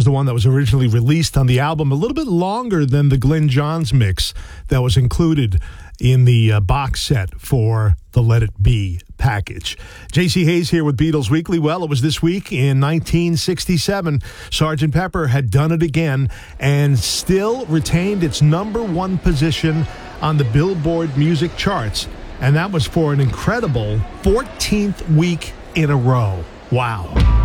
the one that was originally released on the album, a little bit longer than the Glyn Johns mix that was included in the box set for the Let It Be package. J.C. Hayes here with Beatles Weekly. Well, it was this week in 1967. Sgt. Pepper had done it again and still retained its number one position on the Billboard music charts. And that was for an incredible 14th week in a row. Wow.